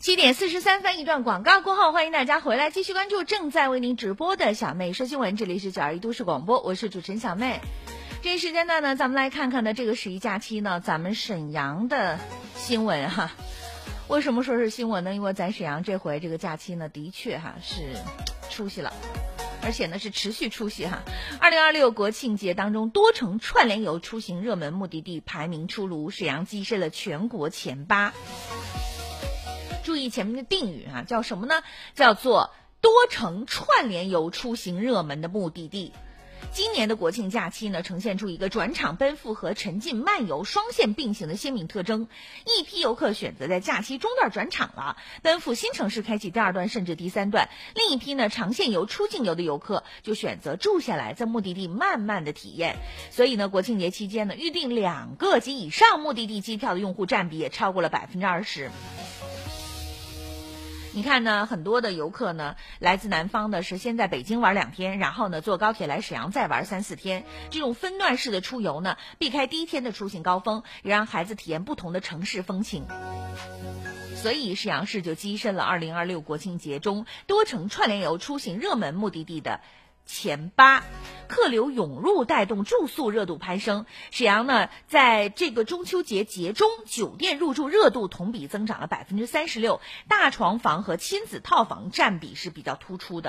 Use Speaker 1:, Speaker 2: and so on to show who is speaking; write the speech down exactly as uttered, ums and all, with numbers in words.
Speaker 1: 七点四十三分，一段广告过后，欢迎大家回来继续关注正在为您直播的小妹说新闻，这里是九二一都市广播，我是主持人小妹。这一时间段呢，咱们来看看呢这个十一假期呢，咱们沈阳的新闻哈。为什么说是新闻呢？因为咱沈阳这回这个假期呢，的确哈是出息了。而且呢是持续出席哈，二零二六国庆节当中，多城串联游出行热门目的地排名出炉，沈阳跻身了全国前八。注意前面的定语啊，叫什么呢？叫做多城串联游出行热门的目的地。今年的国庆假期呢，呈现出一个转场奔赴和沉浸漫游双线并行的鲜明特征。一批游客选择在假期中段转场了，奔赴新城市开启第二段甚至第三段；另一批呢，长线游、出境游的游客就选择住下来，在目的地慢慢的体验。所以呢，国庆节期间呢，预定两个及以上目的地机票的用户占比也超过了百分之二十。你看呢，很多的游客呢，来自南方的是先在北京玩两天，然后呢坐高铁来沈阳再玩三四天。这种分段式的出游呢，避开第一天的出行高峰，也让孩子体验不同的城市风情。所以沈阳市就跻身了二零二六国庆节中多城串联游出行热门目的地的前八，客流涌入带动住宿热度攀升。沈阳呢，在这个中秋节节中，酒店入住热度同比增长了百分之三十六，大床房和亲子套房占比是比较突出的。